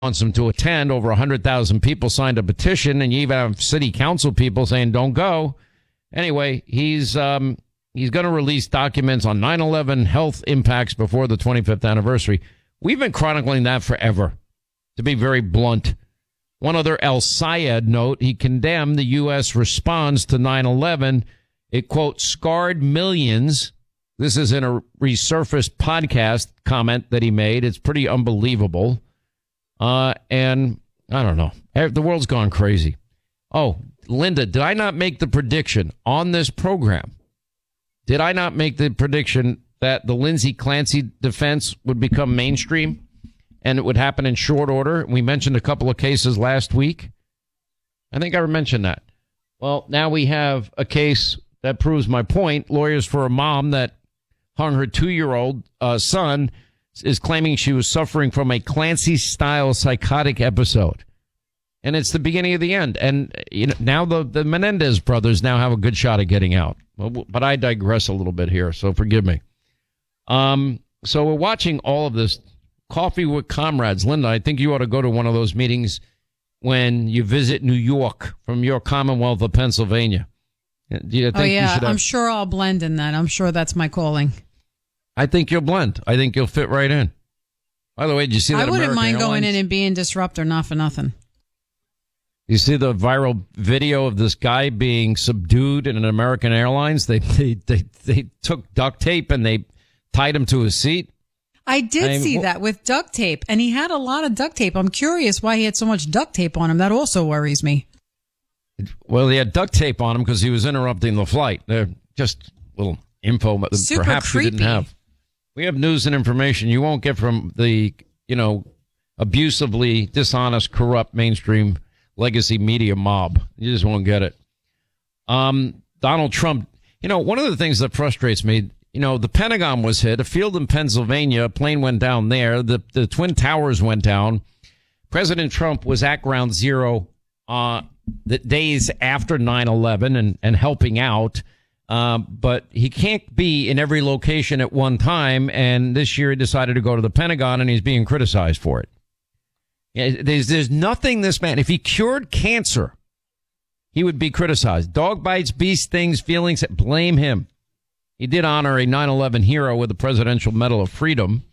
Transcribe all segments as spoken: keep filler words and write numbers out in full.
wants them to attend. Over one hundred thousand people signed a petition, and you even have city council people saying don't go. Anyway, he's um, he's going to release documents on nine eleven health impacts before the twenty-fifth anniversary. We've been chronicling that forever, to be very blunt. One other El Sayed note, he condemned the U S response to nine eleven. It, quote, scarred millions. This is in a resurfaced podcast comment that he made. It's pretty unbelievable. Uh, and I don't know. The world's gone crazy. Oh, Linda, did I not make the prediction on this program? Did I not make the prediction that the Lindsay Clancy defense would become mainstream and it would happen in short order? We mentioned a couple of cases last week. I think I mentioned that. Well, now we have a case that proves my point. Lawyers for a mom that hung her two-year-old uh, son is claiming she was suffering from a Clancy-style psychotic episode. And it's the beginning of the end. And you know, now the, the Menendez brothers now have a good shot at getting out. But I digress a little bit here, so forgive me. Um, so we're watching all of this. Coffee with Comrades. Linda, I think you ought to go to one of those meetings when you visit New York from your Commonwealth of Pennsylvania. Do you think oh, yeah. Have... I'm sure I'll blend in that. I'm sure that's my calling. I think you'll blend. I think you'll fit right in. By the way, did you see that? I wouldn't American mind Airlines? going in and being disruptor, not for nothing. You see the viral video of this guy being subdued in an American Airlines? They they they, they took duct tape and they tied him to his seat. I did I mean, see wh- that with duct tape, and he had a lot of duct tape. I'm curious why he had so much duct tape on him. That also worries me. Well, he had duct tape on him because he was interrupting the flight. They're just little info that Super perhaps creepy. you didn't have. We have news and information you won't get from the, you know, abusively dishonest, corrupt mainstream legacy media mob. You just won't get it. Um, Donald Trump, you know, one of the things that frustrates me, you know, the Pentagon was hit, a field in Pennsylvania, a plane went down there, the, the Twin Towers went down. President Trump was at ground zero uh, the days after nine eleven and, and helping out. Um, but he can't be in every location at one time. And this year he decided to go to the Pentagon and he's being criticized for it. Yeah, there's, there's nothing this man, if he cured cancer, he would be criticized. Dog bites, bee stings, feelings, blame him. He did honor a nine eleven hero with the Presidential Medal of Freedom,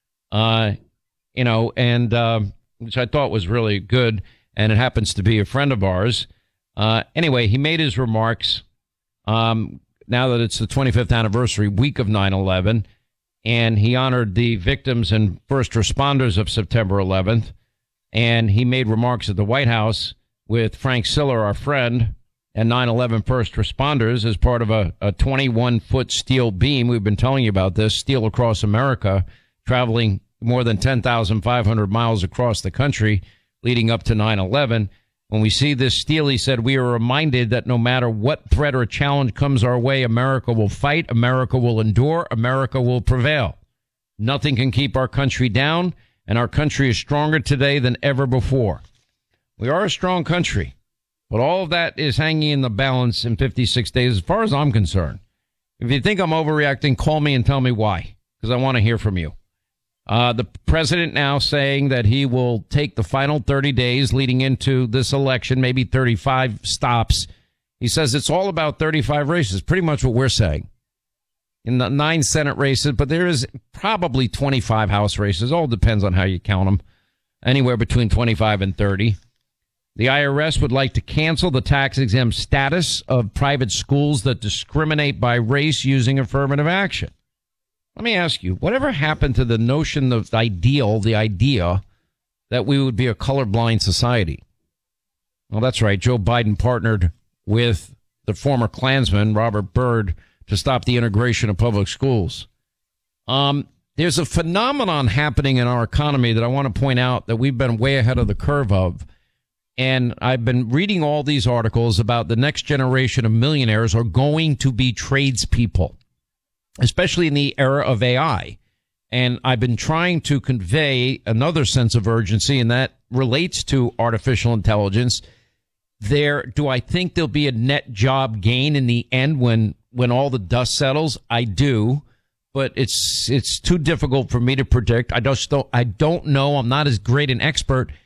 uh, you know, and uh, which I thought was really good. And it happens to be a friend of ours. Uh, anyway, he made his remarks um, now that it's the twenty-fifth anniversary week of nine eleven. And he honored the victims and first responders of September eleventh. And he made remarks at the White House with Frank Siller, our friend, and nine eleven first responders as part of a, a twenty-one foot steel beam. We've been telling you about this, steel across America, traveling more than ten thousand five hundred miles across the country leading up to nine eleven. When we see this steel, he said, we are reminded that no matter what threat or challenge comes our way, America will fight, America will endure, America will prevail. Nothing can keep our country down, and our country is stronger today than ever before. We are a strong country. But all of that is hanging in the balance in fifty-six days, as far as I'm concerned. If you think I'm overreacting, call me and tell me why, because I want to hear from you. Uh, the president now saying that he will take the final thirty days leading into this election, maybe thirty-five stops. He says it's all about thirty-five races, pretty much what we're saying. In the nine Senate races, but there is probably twenty-five House races. All depends on how you count them. Anywhere between twenty-five and thirty. The I R S would like to cancel the tax-exempt status of private schools that discriminate by race using affirmative action. Let me ask you, whatever happened to the notion of the ideal, the idea that we would be a colorblind society? Well, that's right. Joe Biden partnered with the former Klansman, Robert Byrd, to stop the integration of public schools. Um, there's a phenomenon happening in our economy that I want to point out that we've been way ahead of the curve of. And I've been reading all these articles about the next generation of millionaires are going to be tradespeople, especially in the era of A I. And I've been trying to convey another sense of urgency, and that relates to artificial intelligence. There, do I think there'll be a net job gain in the end when, when all the dust settles? I do, but it's, it's too difficult for me to predict. I just don't, I don't know. I'm not as great an expert